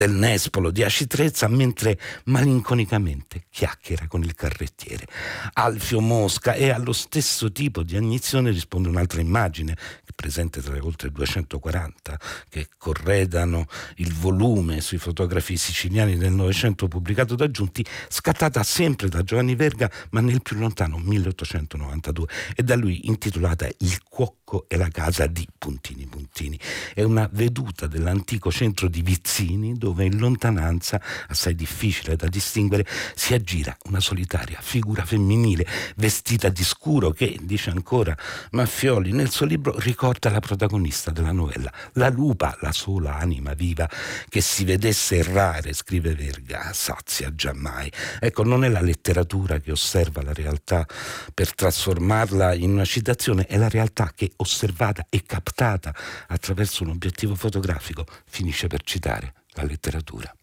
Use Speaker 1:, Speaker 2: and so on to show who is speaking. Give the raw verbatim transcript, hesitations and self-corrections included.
Speaker 1: del nespolo di Aci Trezza mentre malinconicamente chiacchiera con il carrettiere. Alfio Mosca, e allo stesso tipo di agnizione risponde un'altra immagine presente tra le oltre duecentoquaranta che corredano il volume sui fotografi siciliani del Novecento pubblicato da Giunti, scattata sempre da Giovanni Verga ma nel più lontano milleottocentonovantadue e da lui intitolata Il cuocco e la casa di puntini puntini. È una veduta dell'antico centro di Vizzini dove in lontananza, assai difficile da distinguere, si aggira una solitaria figura femminile vestita di scuro che, dice ancora Maffioli nel suo libro, ricorda la protagonista della novella, la lupa, la sola anima viva che si vedesse errare, scrive Verga, sazia giammai. Ecco, non è la letteratura che osserva la realtà per trasformarla in una citazione, è la realtà che, osservata e captata attraverso un obiettivo fotografico, finisce per citare la letteratura.